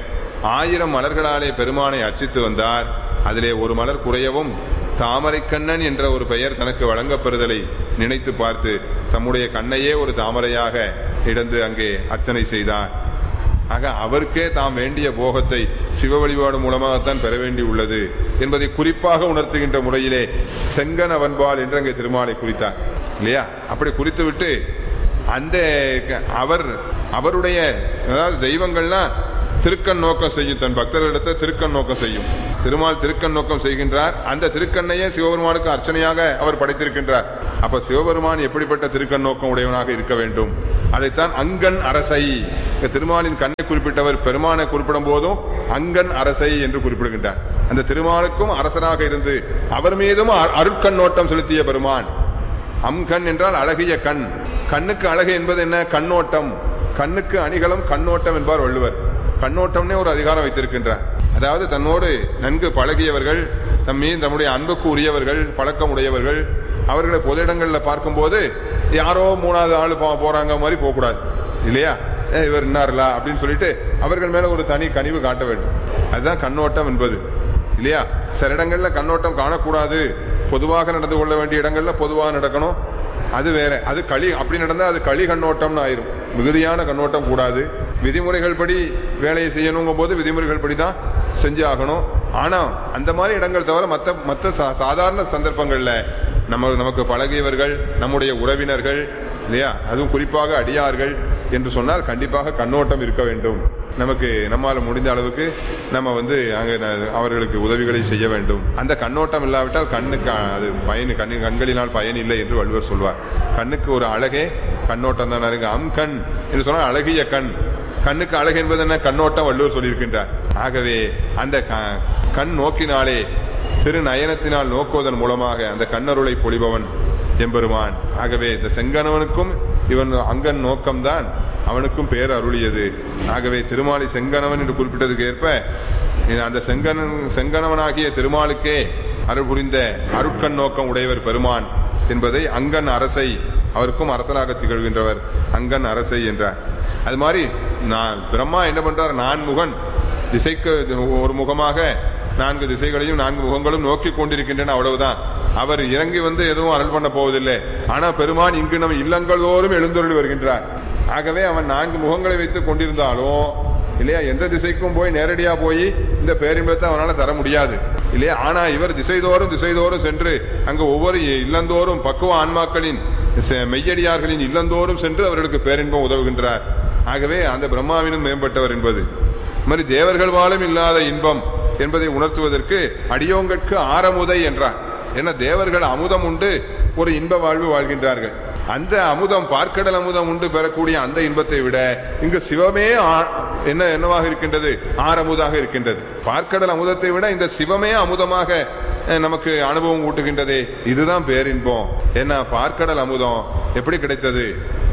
ஆயிரம் மலர்களாலே பெருமானை அர்ச்சித்து வந்தார். அதிலே ஒரு மலர் குறையவும் தாமரைக்கண்ணன் என்ற ஒரு பெயர் தனக்கு வழங்கப்பெறுதலை நினைத்து பார்த்து தம்முடைய கண்ணையே ஒரு தாமரையாக இடந்து அங்கே அர்ச்சனை செய்தார். ஆக அவருக்கே தாம் வேண்டிய போகத்தை சிவ வழிபாடு மூலமாகத்தான் பெற வேண்டி உள்ளது என்பதை குறிப்பாக உணர்த்துகின்ற முறையிலே செங்கன் அவன்பால் என்று அங்கே திருமாலை குறித்தார் இல்லையா? அப்படி குறித்து விட்டு அந்த அவர் அவருடைய அதாவது தெய்வங்கள்லாம் திருக்கண் நோக்கம் செய்யும், தன் பக்தர்களிடத்தை திருக்கண் நோக்கம் செய்யும். திருமால் திருக்கண் நோக்கம் செய்கின்றார். அந்த திருக்கண்ணையே சிவபெருமானுக்கு அர்ச்சனையாக அவர் படைத்திருக்கின்றார். அப்ப சிவபெருமான் எப்படிப்பட்ட திருக்கண் நோக்கம் உடையவனாக இருக்க வேண்டும்? அதைத்தான் அங்கன் அரசை, திருமாலின் கண்ணை குறிப்பிட்டவர் பெருமானை குறிப்பிடும் போதும் அங்கன் அரசை என்று குறிப்பிடுகின்றார். அந்த திருமாலுக்கும் அரசனாக இருந்து அவர் மீதும் அருட்கண்ணோட்டம் செலுத்திய பெருமான். அம்கண் என்றால் அழகிய கண். கண்ணுக்கு அழகு என்பது என்ன? கண்ணோட்டம். கண்ணுக்கு அணிகலம் கண்ணோட்டம் என்பார் வள்ளுவர். கண்ணோட்டம்னே ஒரு அதிகாரம் வைத்திருக்கின்றார். அதாவது தன்னோடு நன்கு பழகியவர்கள், தம்மீது தம்முடைய அன்புக்கு உரியவர்கள், பழக்கம் உடையவர்கள், அவர்களை பொது இடங்கள்ல பார்க்கும் போது யாரோ மூணாவது ஆளு போறாங்க மாதிரி போகக்கூடாது இல்லையா? இவர் இன்னார்லா அப்படின்னு சொல்லிட்டு அவர்கள் மேல ஒரு தனி கனிவு காட்ட வேண்டும். அதுதான் கண்ணோட்டம் என்பது இல்லையா? சில இடங்கள்ல கண்ணோட்டம் காணக்கூடாது. பொதுவாக நடந்து கொள்ள வேண்டிய இடங்கள்ல பொதுவாக நடக்கணும். அது வேற. அது களி அப்படி நடந்தா அது களி கண்ணோட்டம்னு ஆயிரும். மிகுதியான கண்ணோட்டம் கூடாது. விதிமுறைகள் படி வேலையை செய்யணுங்கும் போது விதிமுறைகள் படி தான் செஞ்சு ஆகணும். ஆனா அந்த மாதிரி இடங்கள் தவிர மற்ற மற்ற சாதாரண சந்தர்ப்பங்கள்ல நம்ம நமக்கு பழகியவர்கள், நம்முடைய உறவினர்கள் இல்லையா, அதுவும் குறிப்பாக அடியார்கள் என்று சொன்னால் கண்டிப்பாக கண்ணோட்டம் இருக்க வேண்டும். நமக்கு நம்மால் முடிந்த அளவுக்கு நம்ம வந்து அங்க அவர்களுக்கு உதவிகளை செய்ய வேண்டும். அந்த கண்ணோட்டம் இல்லாவிட்டால் கண்ணுக்கு அது பயன், கண்ணு கண்களினால் பயன் இல்லை என்று வள்ளுவர் சொல்வார். கண்ணுக்கு ஒரு அழகே கண்ணோட்டம் தான் இருக்கு. அம் கண் என்று சொன்னால் அழகிய கண். கண்ணுக்கு அழகு என்பது என்ன? கண்ணோட்டம் வள்ளுவர் சொல்லியிருக்கின்றார். ஆகவே அந்த கண் நோக்கினாலே, திரு நயனத்தினால் நோக்குவதன் மூலமாக அந்த கண்ணருளை பொழிபவன் எம்பெருமான். ஆகவே இந்த செங்கணவனுக்கும் இவன் அங்கன் நோக்கம்தான் அவனுக்கும் பேர் அருளியது. ஆகவே திருமாலை செங்கணவன் என்று குறிப்பிட்டதுக்கு ஏற்ப அந்த செங்கணன் செங்கணவனாகிய திருமாலுக்கே அருள் புரிந்த அருட்கண் நோக்கம் உடையவர் பெருமான் என்பதை அங்கன் அரசை, அவருக்கும் அரசனாக திகழ்கின்றவர் அங்கன் அரசை என்றார். அது மாதிரி நான் பிரம்மா என்ன பண்றார்? நான்முகன், திசைக்கு ஒரு முகமாக நான்கு திசைகளையும் நான்கு முகங்களும் நோக்கி கொண்டிருக்கின்றன, அவ்வளவுதான். அவர் இறங்கி வந்து எதுவும் அருள் பண்ண போவதில்லை. ஆனா பெருமான் இங்கு நம் இல்லங்கள் தோறும் எழுந்தருளி வருகின்றார். ஆகவே அவன் நான்கு முகங்களை வைத்துக் கொண்டிருந்தாலும் இல்லையா, எந்த திசைக்கும் போய் நேரடியா போய் இந்த பேரின்பத்தை அவனால தர முடியாது இல்லையா. ஆனா இவர் திசைதோறும் திசைதோறும் சென்று அங்கு ஒவ்வொரு இல்லந்தோறும் பக்குவ ஆன்மாக்களின் மெய்யடியார்களின் இல்லந்தோறும் சென்று அவர்களுக்கு பேரின்பம் உதவுகின்றார். ஆகவே அந்த பிரம்மாவினும் மேம்பட்டவர் என்பது மாதிரி தேவர்கள் வாழும் இல்லாத இன்பம் என்பதை உணர்த்துவதற்கு அடியோங்கற்கு ஆரமுதை என்றார். ஏன்னா தேவர்கள் அமுதம் உண்டு ஒரு இன்ப வாழ்வு வாழ்கின்றார்கள். அந்த அமுதம், பார்க்கடல் அமுதம் உண்டு பெறக்கூடிய அந்த இன்பத்தை விட இங்கு சிவமே என்ன என்னவாக இருக்கின்றது? ஆரமுதாக இருக்கின்றது. பார்க்கடல் அமுதத்தை விட இந்த சிவமே அமுதமாக நமக்கு அனுபவம் ஊட்டுகின்றதே. இதுதான் பேரின்பம். ஏன்னா பார்க்கடல் அமுதம் எப்படி கிடைத்தது?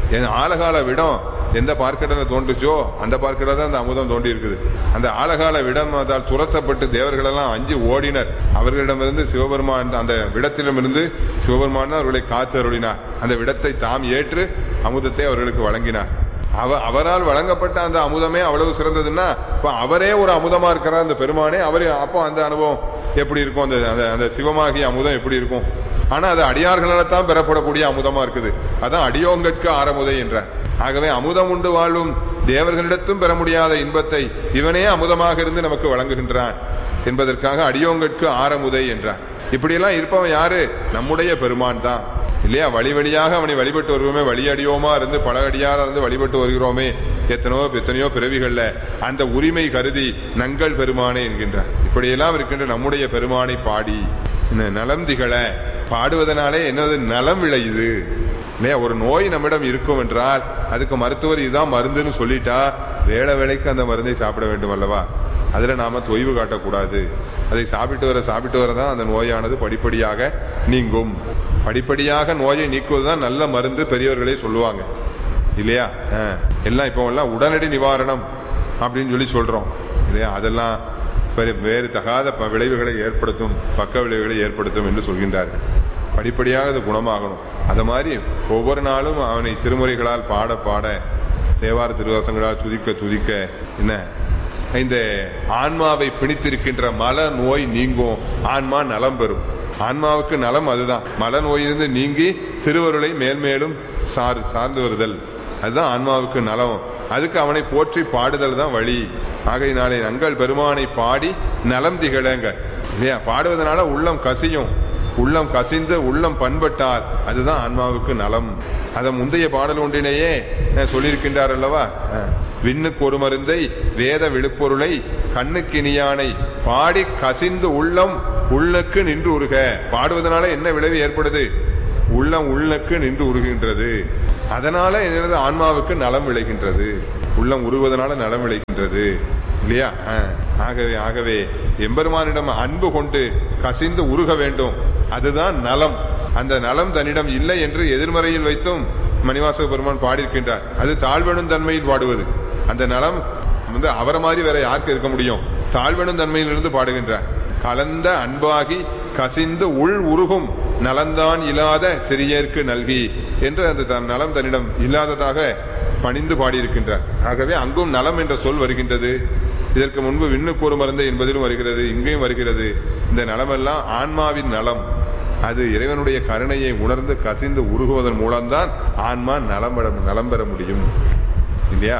ஆலகால விடம் எந்த பார்க்கடலை தோன்றுச்சோ அந்த பார்க்கடல் தான் அந்த அமுதம் தோண்டி இருக்குது. அந்த ஆலகால விடம் அதால் துரத்தப்பட்டு தேவர்கள் எல்லாம் அஞ்சு ஓடினர். அவர்களிடமிருந்து சிவபெருமான் அந்த விடத்திடமிருந்து சிவபெருமான் தான் அவர்களை காத்து அருளினார். அந்த விடத்தை தாம் ஏற்று அமுதத்தை அவர்களுக்கு வழங்கினார். அவ அவரால் வழங்கப்பட்ட அந்த அமுதமே அவ்வளவு சிறந்ததுன்னா இப்ப அவரே ஒரு அமுதமா இருக்கிறார் அந்த பெருமானே. அவரே அப்போ அந்த அனுபவம் எப்படி இருக்கும்? அந்த அந்த சிவமாகிய அமுதம் எப்படி இருக்கும்? ஆனா அது அடியார்களால் தான் பெறப்படக்கூடிய அமுதமா இருக்குது. அதான் அடியோங்கற்கு ஆரமுதை என்ற. ஆகவே அமுதம் உண்டு வாழும் தேவர்களிடத்தும் பெற முடியாத இன்பத்தை இவனே அமுதமாக இருந்து நமக்கு வழங்குகின்றான் என்பதற்காக அடியோங்கற்கு ஆரமுதை என்றார். இப்படியெல்லாம் இருப்பவன் யாரு? நம்முடைய பெருமான் தான் இல்லையா. வழி வழியாக அவனை வழிபட்டு வருவோமே, வழியடியோமா இருந்து பல அடியாரா இருந்து வழிபட்டு வருகிறோமே எத்தனையோ எத்தனையோ பிறவிகள்ல. அந்த உரிமை கருதி நங்கள் பெருமானே என்கின்றார். இப்படியெல்லாம் இருக்கின்ற நம்முடைய பெருமானை பாடி நலம் திகழ பாடுவதனாலே என்னது? நலம் விளையுது இல்லையா. ஒரு நோய் நம்மிடம் இருக்கும் என்றால் அதுக்கு மருத்துவர் இதுதான் மருந்துன்னு சொல்லிட்டா வேளை வேளைக்கு அந்த மருந்தை சாப்பிட வேண்டும் அல்லவா? அதுல நாம தொய்வு காட்டக்கூடாது. அதை சாப்பிட்டு வர சாப்பிட்டு வரதான் அந்த நோயானது படிப்படியாக நீங்கும். படிப்படியாக நோயை நீக்குவதுதான் நல்ல மருந்து, பெரியவர்களே சொல்லுவாங்க இல்லையா? எல்லாம் இப்போ எல்லாம் உடனடி நிவாரணம் அப்படின்னு சொல்லி சொல்றோம் இல்லையா? அதெல்லாம் வேறு தகாத விளைவுகளை ஏற்படுத்தும், பக்க விளைவுகளை ஏற்படுத்தும் என்று சொல்கின்றார்கள். படிப்படியாக அது குணமாகணும். அது மாதிரி ஒவ்வொரு நாளும் அவனை திருமுறைகளால் பாட பாட, தேவார திருவாசங்களால் துதிக்க துதிக்க என்ன இந்த ஆன்மாவை பிணித்திருக்கின்ற மல நோய் நீங்கும், ஆன்மா நலம் பெறும். ஆன்மாவுக்கு நலம் அதுதான். மல நோயிலிருந்து நீங்கி திருவருளை மேல்மேலும் சார் சார்ந்து வருதல், அதுதான் ஆன்மாவுக்கு நலம். அதுக்கு அவனை போற்றி பாடுதல் தான் வழி. ஆகையினாலே நங்கள் பெருமானை பாடி நலம் திகழங்க இல்லையா? பாடுவதனால உள்ளம் கசியும். உள்ளம் கசிந்து உள்ளம் பண்பட்டால் அதுதான் ஆன்மாவுக்கு நலம். அத முந்தைய பாடல் ஒன்றிலேயே சொல்லியிருக்கின்றார் அல்லவா? விண்ணுக்கு ஒரு மருந்தை வேத விழுப்பொருளை கண்ணுக்கு இனியானை பாடி கசிந்து உள்ளம் உள்ளுக்கு நின்று உருக. பாடுவதனால என்ன விளைவு ஏற்படுது? உள்ளம் உள்ளுக்கு நின்று உருகின்றது. அதனால என்னது? ஆன்மாவுக்கு நலம் விளைகின்றது. உள்ளம் உருவதனால நலம் விளைகின்றது இல்லையா? ஆகவே ஆகவே எம்பெருமானிடம் அன்பு கொண்டு கசிந்து உருக வேண்டும். அதுதான் நலம். அந்த நலம் தன்னிடம் இல்லை என்று எதிர்மறையில் வைத்தும் மணிவாசக பெருமான் பாடியிருக்கின்றார். அது தாழ்வெனும் தன்மையில் பாடுவது. அந்த நலம் வந்து அவரை மாதிரி வேற யாருக்கு இருக்க முடியும்? தாழ்வெனும் தன்மையிலிருந்து பாடுகின்றார். கலந்த அன்பாகி கசிந்து உள் உருகும் நலந்தான் இல்லாத சிறியருக்கு நல்கி என்று அந்த நலம் தன்னிடம் இல்லாததாக பணிந்து பாடியிருக்கின்றார். ஆகவே அங்கும் நலம் என்ற சொல் வருகின்றது. இதற்கு முன்பு விண்ணுக்கு ஒரு மருந்து என்பதிலும் வருகிறது, இங்கேயும் வருகிறது. இந்த நலமெல்லாம் ஆன்மாவின் நலம். அது இறைவனுடைய கருணையை உணர்ந்து கசிந்து உருகுவதன் மூலம்தான் ஆன்மா நலம் நலம் பெற முடியும் இல்லையா?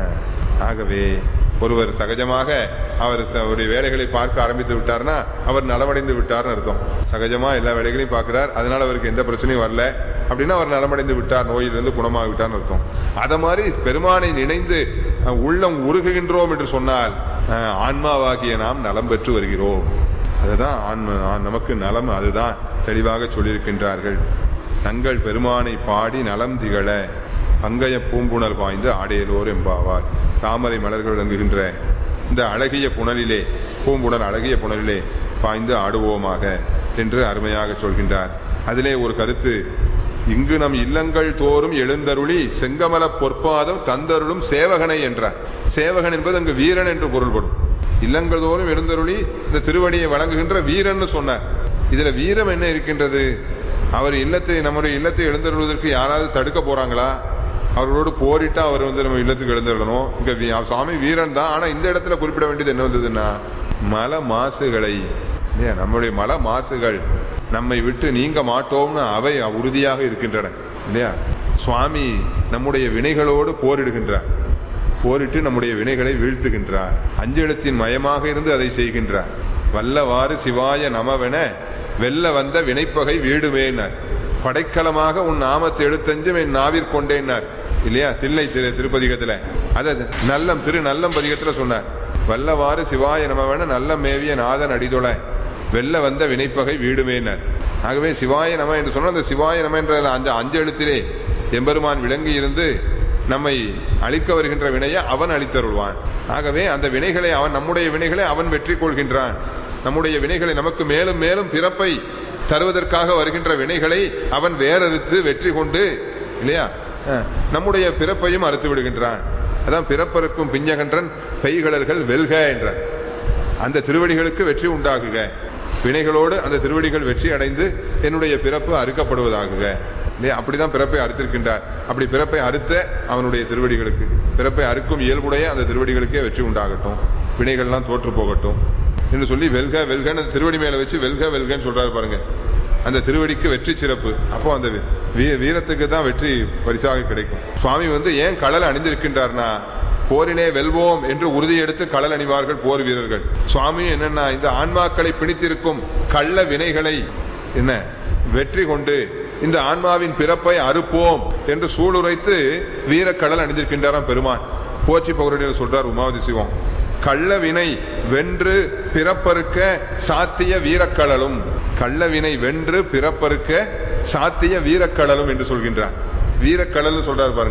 ஆகவே ஒருவர் சகஜமாக அவர் அவருடைய வேலைகளை பார்க்க ஆரம்பித்து விட்டார்னா அவர் நலமடைந்து விட்டார்னு அர்த்தம். சகஜமா எல்லா வேலைகளையும் பார்க்கிறார், அதனால அவருக்கு எந்த பிரச்சனையும் வரல அப்படின்னா அவர் நலமடைந்து விட்டார், நோயிலிருந்து குணமாக விட்டார்னு அர்த்தம். அத மாதிரி பெருமானை நினைந்து உள்ளம் உருகுகின்றோம் என்று சொன்னால் ஆன்மாவாகிய நாம் நலம் பெற்று வருகிறோம். அதுதான் நமக்கு நலம். அதுதான் தெளிவாக சொல்லியிருக்கின்றார்கள். தங்கள் பெருமானை பாடி நலம் திகழ பங்கைய பூம்புணல் பாய்ந்து ஆடையலோர் எம்பாவார். தாமரை மலர்கள் விளங்குகின்ற இந்த அழகிய புனலிலே, பூம்புணல் அழகிய புனலிலே பாய்ந்து ஆடுவோமாக என்று அருமையாக சொல்கின்றார். அதிலே ஒரு கருத்து, இங்கு நம் இல்லங்கள் தோறும் எழுந்தருளி செங்கமல பொற்பாதம் தந்தருளும் சேவகனை என்றார். சேவகன் என்பது அங்கு வீரன் என்று பொருள்படும். இல்லங்கள் தோறும் எழுந்தருளி இந்த திருவடியை வழங்குகின்ற வீரன் சொன்னார். இதுல வீரம் என்ன இருக்கின்றது? அவர் இல்லத்தை நம்முடைய இல்லத்தை எழுந்தருள்வதற்கு யாராவது தடுக்க போறாங்களா? அவர்களோடு போரிட்டா அவர் வந்து நம்ம இல்லத்துக்கு எழுந்திடணும். இங்க சாமி வீரன் தான். ஆனா இந்த இடத்துல குறிப்பிட வேண்டியது என்ன வந்ததுன்னா, மல மாசுகளை, நம்முடைய மல மாசுகள் நம்மை விட்டு நீங்க மாட்டோம்னு அவை உறுதியாக இருக்கின்றன இல்லையா? சுவாமி நம்முடைய வினைகளோடு போரிடுகின்றார். போரிட்டு நம்முடைய வினைகளை வீழ்த்துகின்றார். அஞ்செழுத்தின் மயமாக இருந்து அதை செய்கின்றார். வல்லவாறு சிவாய நமவென வெல்ல வந்த வினைப்பகை வீடுமேனார். படைக்கலமாக உன் நாமத்தை எழுத்தஞ்சும் என் நாவிற்கொண்டேன்னார் இல்லையா? தில்லை திரு திருப்பதிகத்துல அத நல்லம் திரு நல்லம் பதிகத்துல சொன்னார். வல்லவாறு சிவாய நமவென நல்ல மேவிய நாதன் அடிதொலை வெல்ல வந்த வினைப்பகை வீடுமேனார். ஆகவே சிவாய நம என்று சொன்ன அந்த சிவாய நம என்ற அந்த அஞ்சு எழுத்திலே எம்பெருமான் விளங்கி இருந்து நம்மை அழிக்க வருகின்ற வினையை அவன் அழித்தருள்வான். ஆகவே அந்த வினைகளை அவன், நம்முடைய வினைகளை அவன் வெற்றி கொள்கின்றான். நம்முடைய வினைகளை நமக்கு மேலும் மேலும் பிறப்பை தருவதற்காக வருகின்ற வினைகளை அவன் வேறறுத்து வெற்றி கொண்டு இல்லையா நம்முடைய பிறப்பையும் அறுத்து விடுகின்றான். அதான் பிறப்பறுக்கும் பிஞ்சகன்றன் பெய்களர்கள் வெல்க என்ற அந்த திருவடிகளுக்கு வெற்றி உண்டாகுக. வினைகளோடு அந்த திருவடிகள் வெற்றி அடைந்து என்னுடைய பிறப்பு அறுக்கப்படுவதாகுக. அப்படிதான் பிறப்பை அறுத்திருக்கின்றார். அப்படி பிறப்பை அறுத்த அவனுடைய திருவடிகளுக்கு, பிறப்பை அறுக்கும் இயல்புடைய அந்த திருவடிகளுக்கே வெற்றி உண்டாகட்டும், வினைகள்லாம் தோற்று போகட்டும் என்று சொல்லி வெல்க வெல்கன்னு திருவடி மேல வச்சு வெல்க வெல்கன்னு சொல்றாரு பாருங்க. அந்த திருவடிக்கு வெற்றி சிறப்பு. அப்போ அந்த வீரத்துக்கு தான் வெற்றி பரிசாக கிடைக்கும். சுவாமி வந்து ஏன் கடல் அணிந்திருக்கின்றார்னா, போரினே வெல்வோம் என்று உறுதி எடுத்து கடல் அணிவார்கள் போர் வீரர்கள். சுவாமி என்னன்னா, இந்த ஆன்மாக்களை பிணித்திருக்கும் கள்ள வினைகளை என்ன வெற்றி கொண்டு இந்த ஆன்மாவின் பிறப்பை அறுப்போம் என்று சூளுரைத்து வீரக்கடல் அணிந்திருக்கின்றாராம் பெருமான். போற்றி பௌரடியில் சொல்றார் உமாவதி சிவம், கள்ள வினை வென்று பிறப்பறுக்க சாத்திய வீரக்கடலும், கள்ள வினை வென்று பிறப்பறுக்க சாத்திய வீரக்கடலும் என்று சொல்கின்றார். வீரக்கடல் சொல்றாரு பாருங்க.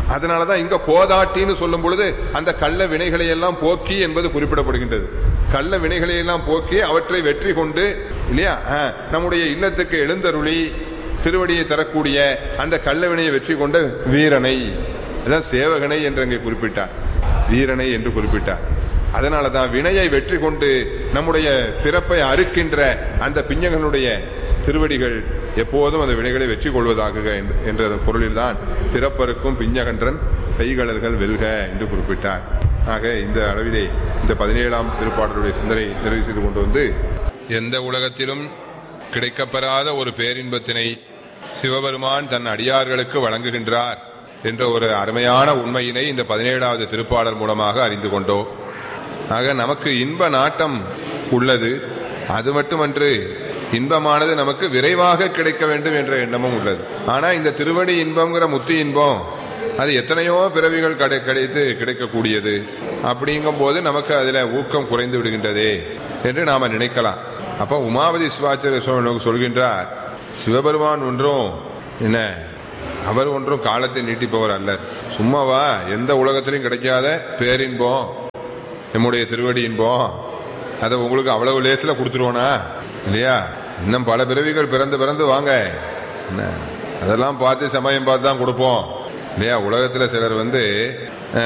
அதனாலதான் இங்க கோதாட்டின்னு சொல்லும் பொழுது அந்த கள்ள வினைகளை எல்லாம் போக்கி என்பது குறிப்பிடப்படுகின்றது. கள்ள வினைகளை எல்லாம் போக்கி அவற்றை வெற்றி கொண்டு இல்லையா நம்முடைய இல்லத்துக்கு எழுந்தருளி திருவடியை தரக்கூடிய அந்த கள்ள வினையை வெற்றி கொண்ட வீரனை, அதான் சேவகனை என்று அங்கே குறிப்பிட்டார், வீரனை என்று குறிப்பிட்டார். அதனாலதான் வினையை வெற்றி கொண்டு நம்முடைய பிறப்பை அறுக்கின்ற அந்த பிஞ்சகனுடைய திருவடிகள் எப்போதும் அந்த வினைகளை வெற்றி கொள்வதாக என்ற பொருளில் தான் பிறப்பருக்கும் பிஞ்சகன்றன் கைகளர்கள் வெல்க என்று குறிப்பிட்டார். ஆக இந்த அளவிலே இந்த பதினேழாம் திருப்பாடலுடைய சிந்தனை நிறைவு செய்து கொண்டு வந்து, எந்த உலகத்திலும் கிடைக்கப்பெறாத ஒரு பேரின்பத்தினை சிவபெருமான் தன் அடியார்களுக்கு வழங்குகின்றார் என்ற ஒரு அருமையான உண்மையினை இந்த பதினேழாவது திருப்பாடல் மூலமாக அறிந்து கொண்டோம். ஆக நமக்கு இன்ப நாட்டம் உள்ளது, அது மட்டுமன்று இன்பமானது நமக்கு விரைவாக கிடைக்க வேண்டும் என்ற எண்ணமும் உள்ளது. ஆனா இந்த திருவடி இன்பம்ங்கிற முத்தி இன்பம் அது எத்தனையோ பிறவிகள் கடை கிடைத்து கிடைக்கக்கூடியது. அப்படிங்கும் போது நமக்கு அதுல ஊக்கம் குறைந்து விடுகின்றதே என்று நாம நினைக்கலாம். அப்ப உமாபதி சிவாச்சாரிய சொல்கின்றார், சிவபெருமான் ஒன்றும் என்ன அவர் ஒன்றும் காலத்தை நீட்டிப்பவர் அல்ல. சும்மாவா எந்த உலகத்திலையும் கிடைக்காத பேரின்பம் நம்முடைய திருவடி இன்பம், அதை உங்களுக்கு அவ்வளவு லேசில கொடுத்துருவோனா இல்லையா? இன்னும் பல பிறவிகள் பிறந்து பிறந்து வாங்க, அதெல்லாம் பார்த்து சமயம் பார்த்து தான் கொடுப்போம் இல்லையா? உலகத்துல சிலர் வந்து